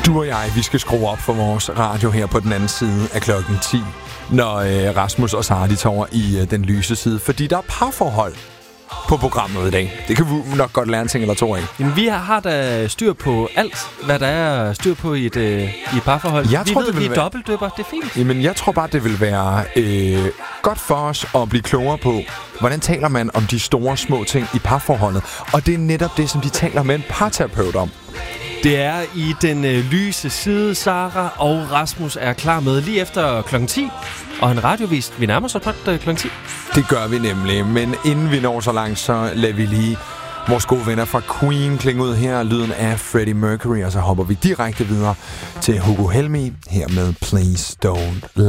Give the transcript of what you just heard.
Du og jeg, vi skal skrue op for vores radio her på den anden side af klokken 10, når Rasmus og Sara, de tager over i den lyse side, fordi der er parforhold på programmet i dag. Det kan vi nok godt lære en ting eller to af. Jamen, vi har da styr på alt, hvad der er styr på i et parforhold. Vi er dobbeltdøber, det er fint. Jamen, jeg tror bare, det vil være godt for os at blive klogere på, hvordan taler man om de store, små ting i parforholdet. Og det er netop det, som de taler med en parterapeut om. Det er i den lyse side, Sara og Rasmus er klar med lige efter klokken 10. Og en radiovis, vi nærmer os klokken 10. Det gør vi nemlig, men inden vi når så langt, så lader vi lige vores gode venner fra Queen klinge ud her, lyden af Freddie Mercury, og så hopper vi direkte videre til Hugo Helmig her med Please Don't Lie.